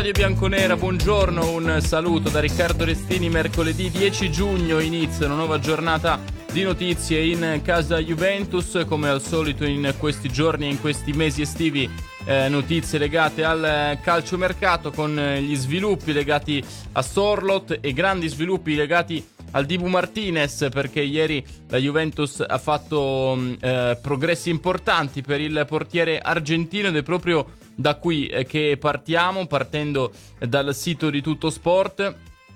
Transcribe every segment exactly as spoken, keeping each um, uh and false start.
Radio Bianconera, buongiorno, un saluto da Riccardo Restini. Mercoledì dieci giugno inizia una nuova giornata di notizie in casa Juventus. Come al solito in questi giorni e in questi mesi estivi, eh, notizie legate al calciomercato, con gli sviluppi legati a Sorloth e grandi sviluppi legati al Dibu Martinez, perché ieri la Juventus ha fatto eh, progressi importanti per il portiere argentino, ed è proprio da qui eh, che partiamo, partendo dal sito di Tutto Sport,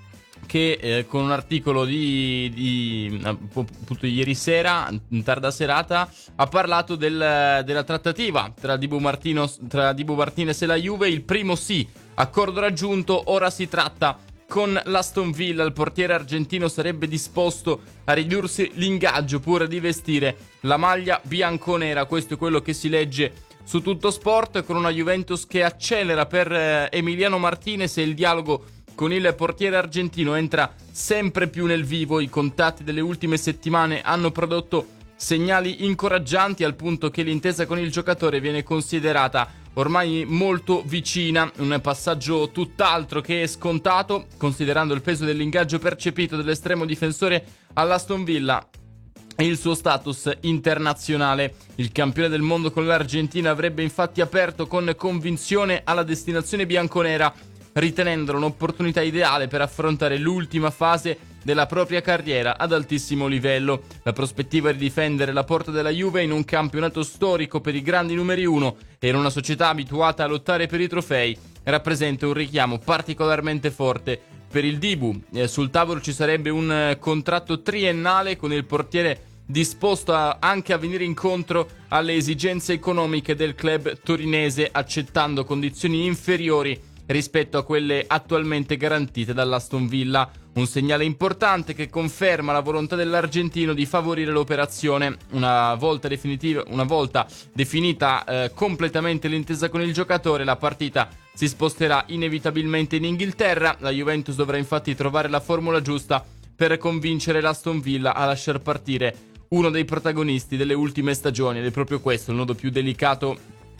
che eh, con un articolo di, di appunto ieri sera, in tarda serata, ha parlato del, della trattativa tra Dibu, Martino, tra Dibu Martinez e la Juve. Il primo sì, accordo raggiunto, ora si tratta con l'Aston Villa. Il portiere argentino sarebbe disposto a ridursi l'ingaggio pur di vestire la maglia bianconera. Questo è quello che si legge su Tutto Sport, con una Juventus che accelera per eh, Emiliano Martinez, e il dialogo con il portiere argentino entra sempre più nel vivo. I contatti delle ultime settimane hanno prodotto segnali incoraggianti, al punto che l'intesa con il giocatore viene considerata ormai molto vicina, un passaggio tutt'altro che scontato, considerando il peso dell'ingaggio percepito dall'estremo difensore all'Aston Villa e il suo status internazionale. Il campione del mondo con l'Argentina avrebbe infatti aperto con convinzione alla destinazione bianconera, ritenendola un'opportunità ideale per affrontare l'ultima fase della propria carriera ad altissimo livello. La prospettiva di difendere la porta della Juve in un campionato storico per i grandi numeri uno e in una società abituata a lottare per i trofei rappresenta un richiamo particolarmente forte per il Dibu. Eh, sul tavolo ci sarebbe un eh, contratto triennale, con il portiere disposto a, anche a venire incontro alle esigenze economiche del club torinese, accettando condizioni inferiori rispetto a quelle attualmente garantite dall'Aston Villa. Un segnale importante che conferma la volontà dell'argentino di favorire l'operazione. Una volta definitiva, una volta definita eh, completamente l'intesa con il giocatore, la partita si sposterà inevitabilmente in Inghilterra. La Juventus dovrà infatti trovare la formula giusta per convincere l'Aston Villa a lasciar partire uno dei protagonisti delle ultime stagioni, ed è proprio questo il nodo più delicato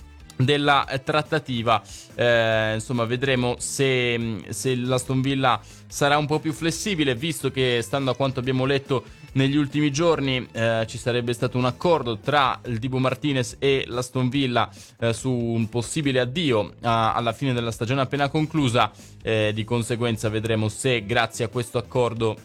della trattativa. Eh, insomma, vedremo se, se l'Aston Villa sarà un po' più flessibile, visto che, stando a quanto abbiamo letto negli ultimi giorni, eh, ci sarebbe stato un accordo tra il Dibu Martinez e l'Aston Villa eh, su un possibile addio a, alla fine della stagione appena conclusa. Eh, di conseguenza vedremo se, grazie a questo accordo,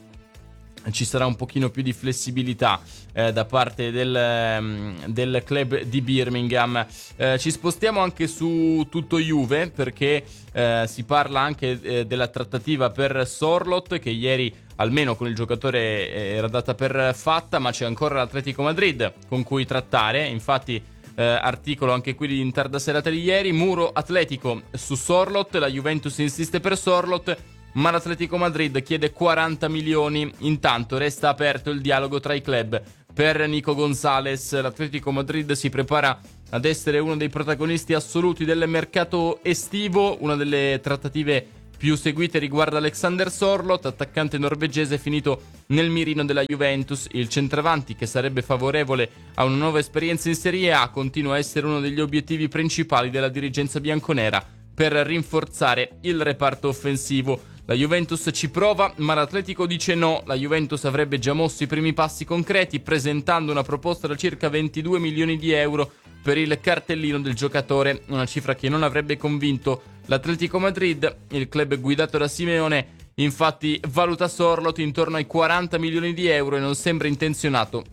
ci sarà un pochino più di flessibilità eh, da parte del, um, del club di Birmingham. Eh, ci spostiamo anche su Tutto Juve, perché eh, si parla anche eh, della trattativa per Sorloth, che ieri almeno con il giocatore eh, era data per fatta, ma c'è ancora l'Atletico Madrid con cui trattare. Infatti eh, articolo anche qui in tarda serata di ieri: muro Atletico su Sorloth, la Juventus insiste per Sorloth, ma l'Atletico Madrid chiede quaranta milioni. Intanto resta aperto il dialogo tra i club per Nico Gonzalez. L'Atletico Madrid si prepara ad essere uno dei protagonisti assoluti del mercato estivo. Una delle trattative più seguite riguarda Alexander Sorloth, attaccante norvegese finito nel mirino della Juventus. Il centravanti, che sarebbe favorevole a una nuova esperienza in Serie A, continua a essere uno degli obiettivi principali della dirigenza bianconera per rinforzare il reparto offensivo. La Juventus ci prova, ma l'Atletico dice no. La Juventus avrebbe già mosso i primi passi concreti, presentando una proposta da circa ventidue milioni di euro per il cartellino del giocatore, una cifra che non avrebbe convinto l'Atletico Madrid. Il club guidato da Simeone infatti valuta Sorloth intorno ai quaranta milioni di euro e non sembra intenzionato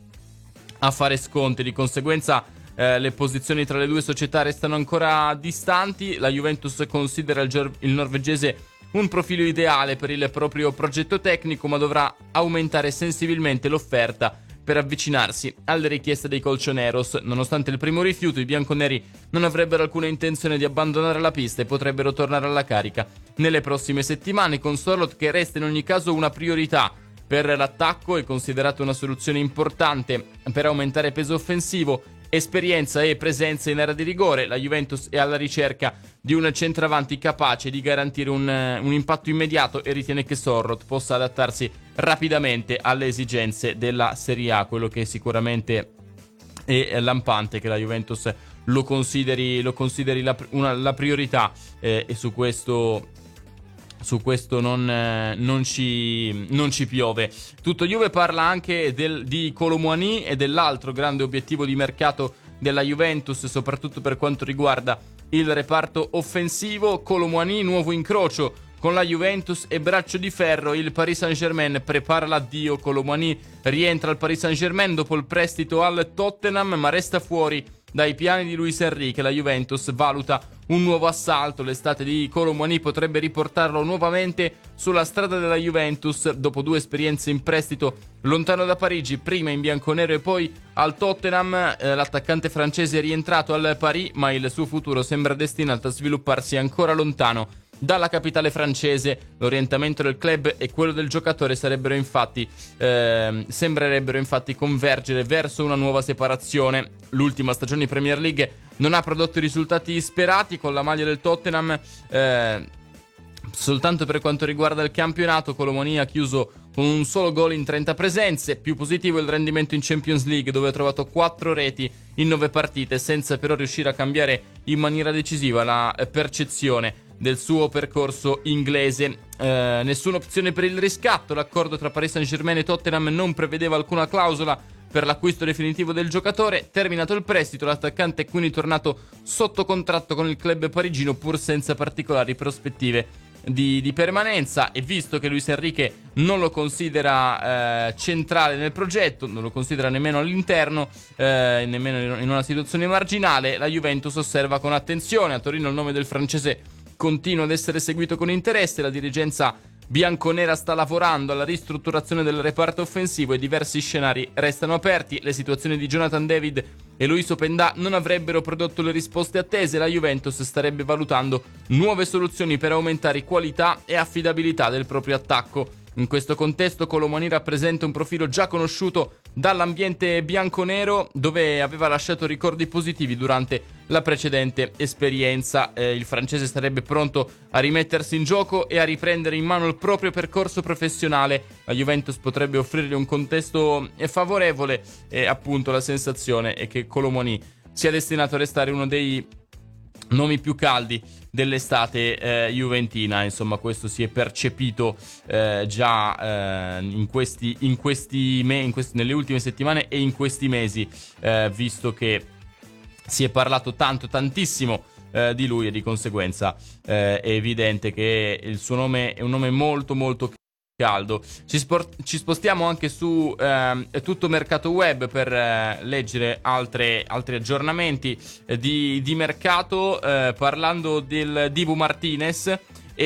a fare sconti. Di conseguenza eh, le posizioni tra le due società restano ancora distanti. La Juventus considera il, ger- il norvegese un profilo ideale per il proprio progetto tecnico, ma dovrà aumentare sensibilmente l'offerta per avvicinarsi alle richieste dei colchoneros. Nonostante il primo rifiuto, i bianconeri non avrebbero alcuna intenzione di abbandonare la pista e potrebbero tornare alla carica nelle prossime settimane, con Sorloth che resta in ogni caso una priorità per l'attacco. È considerata una soluzione importante per aumentare peso offensivo, esperienza e presenza in area di rigore. La Juventus è alla ricerca di un centravanti capace di garantire un, un impatto immediato e ritiene che Sorloth possa adattarsi rapidamente alle esigenze della Serie A. Quello che sicuramente è lampante che la Juventus lo consideri, lo consideri la, una, la priorità eh, e su questo su questo non, eh, non, ci, non ci piove. Tutto Juve parla anche del, di Kolo Muani e dell'altro grande obiettivo di mercato della Juventus, soprattutto per quanto riguarda il reparto offensivo. Kolo Muani, nuovo incrocio con la Juventus e braccio di ferro. Il Paris Saint-Germain prepara l'addio. Kolo Muani rientra al Paris Saint-Germain dopo il prestito al Tottenham, ma resta fuori dai piani di Luis Enrique. La Juventus valuta un nuovo assalto. L'estate di Kolo Muani potrebbe riportarlo nuovamente sulla strada della Juventus dopo due esperienze in prestito lontano da Parigi, prima in bianconero e poi al Tottenham. Eh, l'attaccante francese è rientrato al Paris, ma il suo futuro sembra destinato a svilupparsi ancora lontano dalla capitale francese. L'orientamento del club e quello del giocatore sarebbero infatti eh, sembrerebbero infatti convergere verso una nuova separazione. L'ultima stagione di Premier League non ha prodotto i risultati sperati con la maglia del Tottenham. Eh, soltanto per quanto riguarda il campionato, Kolo Muani ha chiuso con un solo gol in trenta presenze. Più positivo il rendimento in Champions League, dove ha trovato quattro reti in nove partite, senza però riuscire a cambiare in maniera decisiva la percezione del suo percorso inglese. Eh, nessuna opzione per il riscatto. L'accordo tra Paris Saint-Germain e Tottenham non prevedeva alcuna clausola per l'acquisto definitivo del giocatore. Terminato il prestito, l'attaccante è quindi tornato sotto contratto con il club parigino, pur senza particolari prospettive di, di permanenza. E visto che Luis Enrique non lo considera eh, centrale nel progetto, non lo considera nemmeno all'interno, eh, nemmeno in una situazione marginale, la Juventus osserva con attenzione. A Torino il nome del francese continua ad essere seguito con interesse. La dirigenza bianconera sta lavorando alla ristrutturazione del reparto offensivo e diversi scenari restano aperti. Le situazioni di Jonathan David e Luis Openda non avrebbero prodotto le risposte attese. La Juventus starebbe valutando nuove soluzioni per aumentare qualità e affidabilità del proprio attacco. In questo contesto Kolo Muani rappresenta un profilo già conosciuto dall'ambiente bianconero, dove aveva lasciato ricordi positivi durante la precedente esperienza. Eh, il francese sarebbe pronto a rimettersi in gioco e a riprendere in mano il proprio percorso professionale. La Juventus potrebbe offrirgli un contesto favorevole e appunto la sensazione è che Kolo Muani sia destinato a restare uno dei nomi più caldi dell'estate eh, juventina. Insomma, questo si è percepito eh, già eh, in questi, in questi me- in questi, nelle ultime settimane e in questi mesi, eh, visto che si è parlato tanto, tantissimo eh, di lui, e di conseguenza eh, è evidente che il suo nome è un nome molto molto caldo. Ci, sport- ci spostiamo anche su eh, tutto mercato web per eh, leggere altre, altri aggiornamenti eh, di, di mercato, eh, parlando del Dibu Martinez, e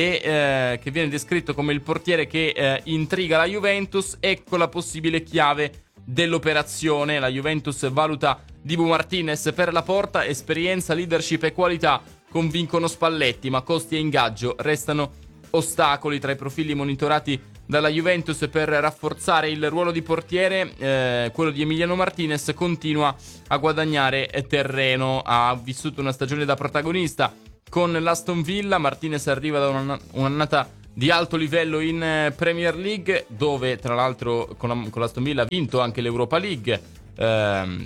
eh, che viene descritto come il portiere che eh, intriga la Juventus. Ecco la possibile chiave dell'operazione. La Juventus valuta Dibu Martinez per la porta. Esperienza, leadership e qualità convincono Spalletti, ma costi e ingaggio restano ostacoli. Tra i profili monitorati dalla Juventus per rafforzare il ruolo di portiere, eh, quello di Emiliano Martinez continua a guadagnare terreno. Ha vissuto una stagione da protagonista con l'Aston Villa. Martinez arriva da una, un'annata di alto livello in Premier League, dove tra l'altro con, la, con l'Aston Villa ha vinto anche l'Europa League, ehm,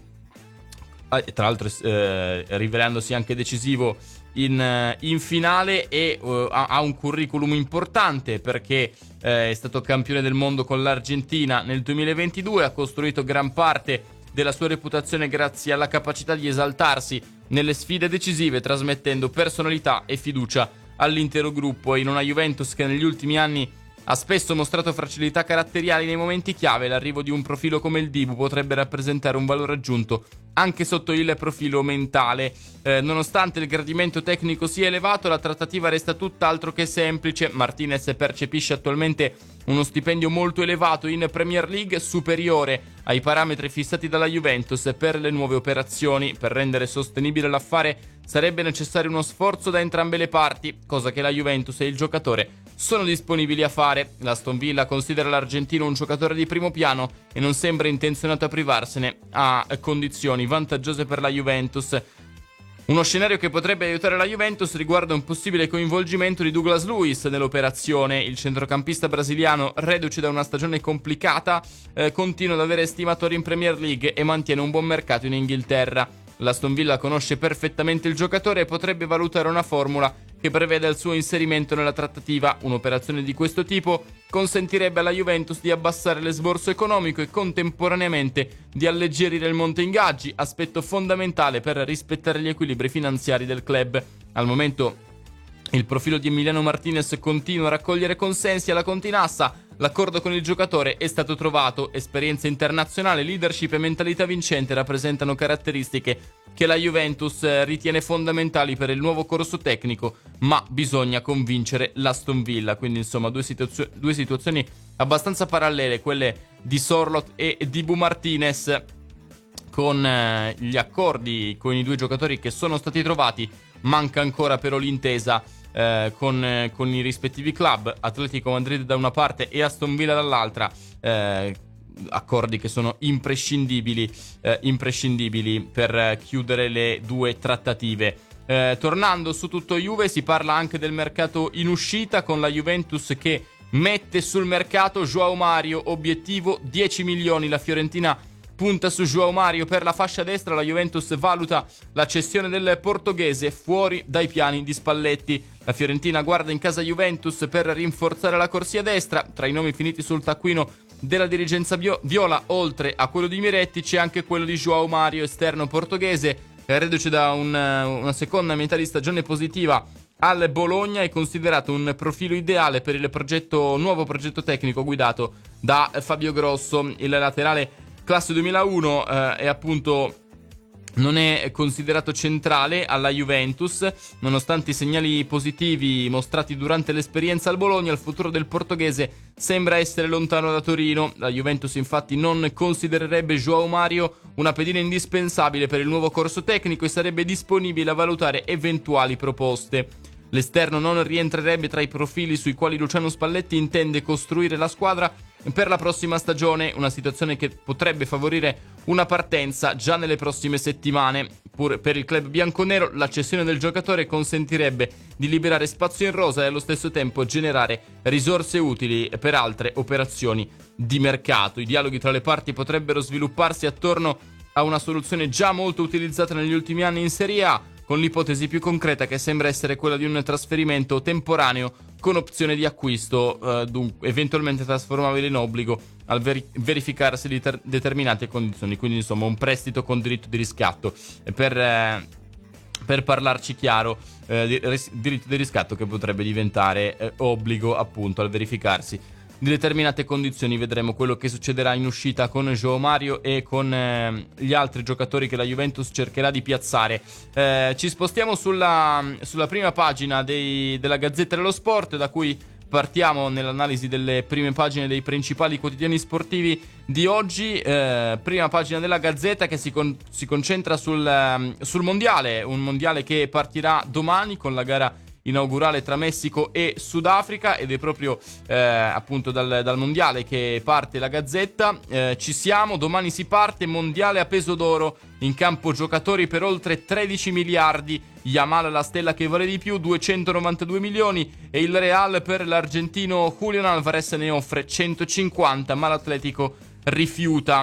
tra l'altro eh, rivelandosi anche decisivo in, in finale, e uh, ha, ha un curriculum importante perché eh, è stato campione del mondo con l'Argentina nel duemilaventidue. Ha costruito gran parte della sua reputazione grazie alla capacità di esaltarsi nelle sfide decisive, trasmettendo personalità e fiducia all'intero gruppo. E in una Juventus che negli ultimi anni ha spesso mostrato fragilità caratteriali nei momenti chiave, l'arrivo di un profilo come il Dibu potrebbe rappresentare un valore aggiunto anche sotto il profilo mentale. Eh, nonostante il gradimento tecnico sia elevato, la trattativa resta tutt'altro che semplice. Martinez percepisce attualmente uno stipendio molto elevato in Premier League, superiore ai parametri fissati dalla Juventus per le nuove operazioni. Per rendere sostenibile l'affare sarebbe necessario uno sforzo da entrambe le parti, cosa che la Juventus e il giocatore sono disponibili a fare. L'Aston Villa considera l'argentino un giocatore di primo piano e non sembra intenzionato a privarsene a condizioni vantaggiose per la Juventus. Uno scenario che potrebbe aiutare la Juventus riguarda un possibile coinvolgimento di Douglas Luiz nell'operazione. Il centrocampista brasiliano, reduce da una stagione complicata, eh, continua ad avere estimatori in Premier League e mantiene un buon mercato in Inghilterra. L'Aston Villa conosce perfettamente il giocatore e potrebbe valutare una formula che prevede il suo inserimento nella trattativa. Un'operazione di questo tipo consentirebbe alla Juventus di abbassare l'esborso economico e contemporaneamente di alleggerire il monte ingaggi, aspetto fondamentale per rispettare gli equilibri finanziari del club. Al momento il profilo di Emiliano Martinez continua a raccogliere consensi alla Continassa. L'accordo con il giocatore è stato trovato. Esperienza internazionale, leadership e mentalità vincente rappresentano caratteristiche che la Juventus ritiene fondamentali per il nuovo corso tecnico, ma bisogna convincere l'Aston Villa. Quindi insomma due, situazio- due situazioni abbastanza parallele, quelle di Sorloth e di Bu Martinez, con eh, gli accordi con i due giocatori che sono stati trovati. Manca ancora però l'intesa eh, con, eh, con i rispettivi club, Atletico Madrid da una parte e Aston Villa dall'altra, eh, accordi che sono imprescindibili, eh, imprescindibili per eh, chiudere le due trattative. Eh, tornando su tutto Juve, si parla anche del mercato in uscita, con la Juventus che mette sul mercato João Mario, obiettivo dieci milioni. La Fiorentina punta su João Mario per la fascia destra. La Juventus valuta la cessione del portoghese, fuori dai piani di Spalletti. La Fiorentina guarda in casa Juventus per rinforzare la corsia destra. Tra i nomi finiti sul taccuino della dirigenza viola, oltre a quello di Miretti, c'è anche quello di João Mario, esterno portoghese, reduce da un, una seconda metà di stagione positiva al Bologna. È considerato un profilo ideale per il progetto, nuovo progetto tecnico guidato da Fabio Grosso. Il laterale classe duemilauno eh, è appunto non è considerato centrale alla Juventus. Nonostante i segnali positivi mostrati durante l'esperienza al Bologna, il futuro del portoghese sembra essere lontano da Torino. La Juventus infatti non considererebbe João Mario una pedina indispensabile per il nuovo corso tecnico e sarebbe disponibile a valutare eventuali proposte. L'esterno non rientrerebbe tra i profili sui quali Luciano Spalletti intende costruire la squadra per la prossima stagione, una situazione che potrebbe favorire una partenza già nelle prossime settimane. Pur per il club bianconero la cessione del giocatore consentirebbe di liberare spazio in rosa e allo stesso tempo generare risorse utili per altre operazioni di mercato. I dialoghi tra le parti potrebbero svilupparsi attorno a una soluzione già molto utilizzata negli ultimi anni in Serie A, con l'ipotesi più concreta che sembra essere quella di un trasferimento temporaneo con opzione di acquisto, eh, dunque, eventualmente trasformabile in obbligo al veri- verificarsi di ter- determinate condizioni. Quindi insomma un prestito con diritto di riscatto. E per, eh, per parlarci chiaro, eh, di- ris- diritto di riscatto che potrebbe diventare eh, obbligo appunto al verificarsi di determinate condizioni. Vedremo quello che succederà in uscita con João Mario e con eh, gli altri giocatori che la Juventus cercherà di piazzare. Eh, ci spostiamo sulla, sulla prima pagina dei, della Gazzetta dello Sport, da cui partiamo nell'analisi delle prime pagine dei principali quotidiani sportivi di oggi. Eh, prima pagina della Gazzetta che si, con, si concentra sul, sul mondiale, un mondiale che partirà domani con la gara inaugurale tra Messico e Sudafrica, ed è proprio eh, appunto dal, dal mondiale che parte la Gazzetta. Eh, ci siamo, domani si parte, mondiale a peso d'oro, in campo giocatori per oltre tredici miliardi, Yamal la stella che vale di più, duecentonovantadue milioni, e il Real per l'argentino Julián Álvarez ne offre centocinquanta, ma l'Atletico rifiuta.